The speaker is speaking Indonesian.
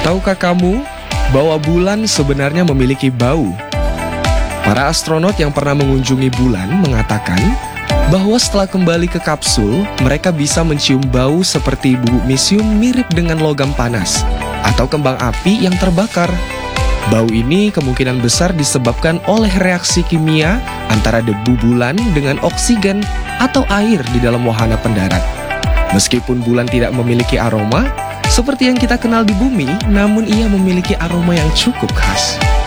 Tahukah kamu bahwa bulan sebenarnya memiliki bau? Para astronot yang pernah mengunjungi bulan mengatakan bahwa setelah kembali ke kapsul, mereka bisa mencium bau seperti bumisium mirip dengan logam panas atau kembang api yang terbakar. Bau ini kemungkinan besar disebabkan oleh reaksi kimia antara debu bulan dengan oksigen atau air di dalam wahana pendarat. Meskipun bulan tidak memiliki aroma seperti yang kita kenal di bumi, namun ia memiliki aroma yang cukup khas.